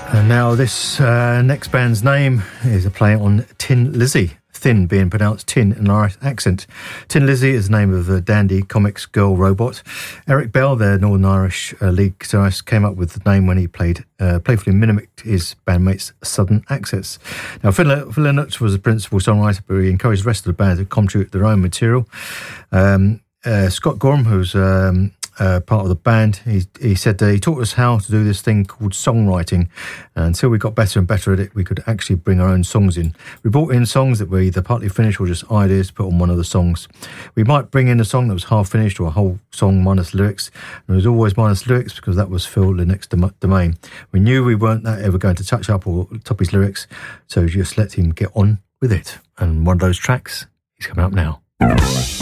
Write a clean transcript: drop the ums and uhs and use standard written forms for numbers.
And now this next band's name is a play on Tin Lizzie. Thin being pronounced tin in an Irish accent. Tin Lizzie is the name of the Dandy Comics girl robot. Eric Bell, their Northern Irish lead guitarist, came up with the name when he playfully mimicked his bandmates' southern accents. Now, Phil Lynott was the principal songwriter, but he encouraged the rest of the band to contribute their own material. Scott Gorham, who's part of the band, he said he taught us how to do this thing called songwriting, and until we got better and better at it, we could actually bring our own songs in. We brought in songs that were either partly finished or just ideas to put on one of the songs. We might bring in a song that was half finished or a whole song minus lyrics, and it was always minus lyrics because that was Phil Lynnott's domain. We knew we weren't ever going to touch up or top his lyrics, so just let him get on with it. And one of those tracks is coming up now.